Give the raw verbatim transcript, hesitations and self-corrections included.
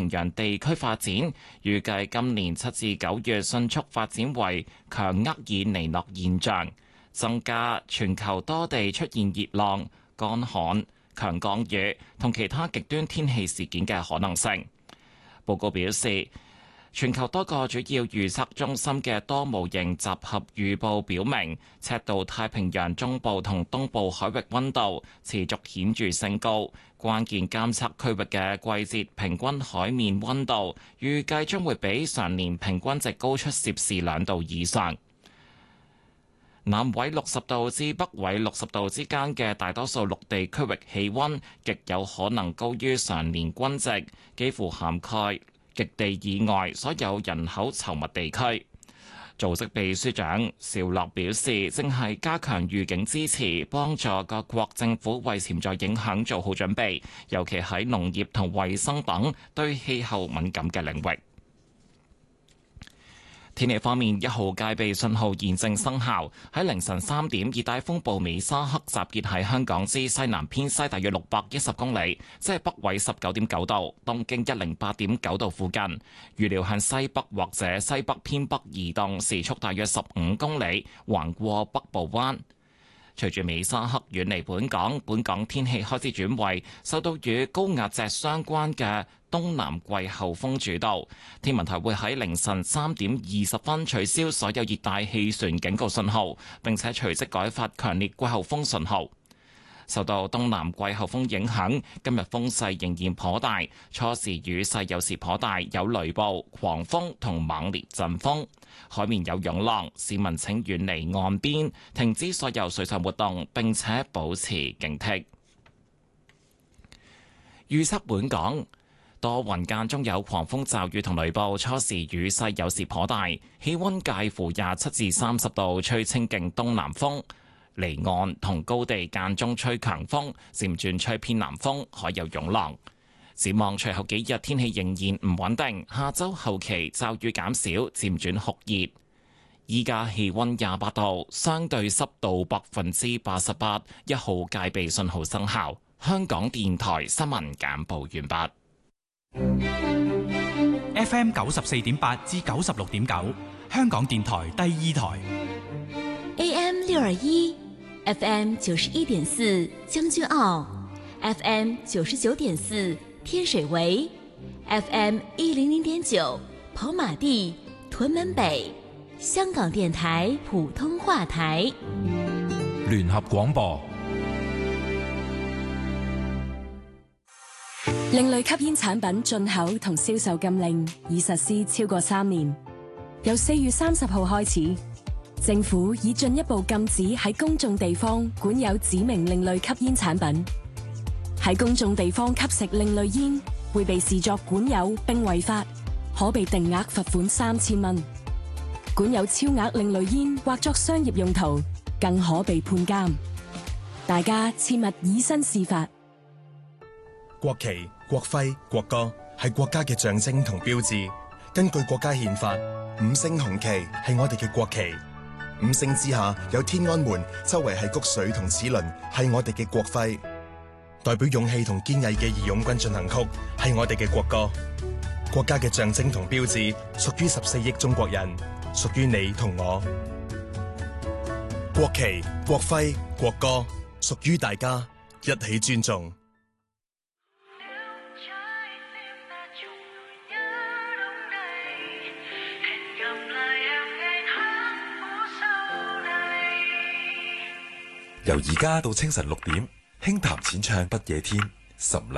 平洋地區發展，預計今年七至九月迅速發展為強厄爾尼諾現象，增加全球多地出現熱浪、乾旱、強降雨同其他極端天氣事件嘅可能性。報告表示，全球多個主要預測中心嘅多模型集合預報表明，赤道太平洋中部同東部海域溫度持續顯著升高，關鍵監測區域嘅季節平均海面溫度預計將會比常年平均值高出攝氏兩度以上。南緯六十度至北緯六十度之間嘅大多數陸地區域氣溫極有可能高於常年均值，幾乎涵蓋極地以外所有人口稠密地區。組織秘書長邵樂表示，正係加強預警支持，幫助各國政府為潛在影響做好準備，尤其喺農業同衛生等對氣候敏感嘅領域。天氣方面，一號戒備信號現正生效。喺凌晨三點，熱帶風暴美沙克集結喺香港之西南偏西大約六百一十公里，即係北緯十九點九度、東經一零八點九度附近。預料向西北或者西北偏北移動，時速大約十五公里，橫過北部灣。隨住美沙克遠離本港，本港天氣開始轉為受到與高壓脊相關嘅東南季候風主導。天文台會喺凌晨三點二十分取消所有熱帶氣旋警告信號，並且隨即改發強烈季候風信號。受到東南季候風影響，今日風勢仍然頗大，初時雨勢有時頗大，有雷暴、狂風同猛烈陣風，海面有湧浪，市民請遠離岸邊，停止所有水上活動，並且保持警惕。預測本港多雲間中有狂風驟雨同雷暴，初時雨勢有時頗大，氣溫介乎廿七至三十度，吹清勁東南風。離岸同高地間中吹強風，漸轉吹偏南風，海有湧浪。展望隨後幾日天氣仍然唔穩定，下周後期驟雨減少，漸轉酷熱。依家氣溫廿八度，相對濕度百分之八十八，一號戒備信號生效。香港電台新聞簡報完畢。F M 九十四點八至九十六點九，香港電台第二台。 A M 六二一。F M 九十一點四將軍澳 ，F M 九十九點四天水圍 ，F M 一零零點九跑馬地屯門北，香港電台普通話台。 聯合廣播。 另類吸煙產品進口同銷售禁令已實施超過三年，由四月三十號開始。政府已進一步禁止喺公眾地方管有指明另類吸煙產品。喺公眾地方吸食另類煙，會被視作管有並違法，可被定額罰款三千蚊。管有超額另類煙或作商業用途，更可被判監。大家切勿以身試法。 國旗、國徽、國歌係國家嘅象徵同標誌。根據國家憲法，五星紅旗係我哋嘅國旗。五星之下有天安門，周圍係谷穗同齒輪，係我哋嘅國徽。代表勇氣同堅毅嘅義勇軍進行曲係我哋嘅國歌。國家嘅象徵同標誌屬於十四億中國人，屬於你同我。國旗、國徽、國歌屬於大家，一起尊重。 由而家到清晨六點，輕談淺唱不夜天，岑